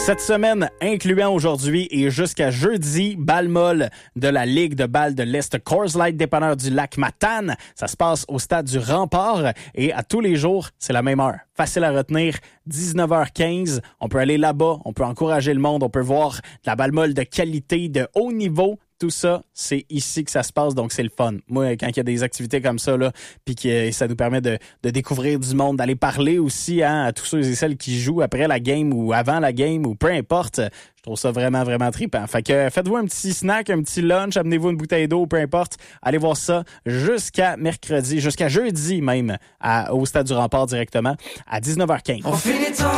Cette semaine, incluant aujourd'hui et jusqu'à jeudi, balle molle de la Ligue de balle de l'Est Coors Light dépanneur du lac Matane. Ça se passe au stade du Rempart et à tous les jours, c'est la même heure. Facile à retenir, 19h15. On peut aller là-bas, on peut encourager le monde, on peut voir de la balle molle de qualité, de haut niveau. Tout ça, c'est ici que ça se passe, donc c'est le fun. Moi, quand il y a des activités comme ça, là, puis que ça nous permet de découvrir du monde, d'aller parler aussi à tous ceux et celles qui jouent après la game ou avant la game ou peu importe, je trouve ça vraiment, vraiment trippant. Fait que faites-vous un petit snack, un petit lunch, amenez-vous une bouteille d'eau, peu importe. Allez voir ça jusqu'à mercredi, jusqu'à jeudi même, au Stade du Rempart directement, à 19h15.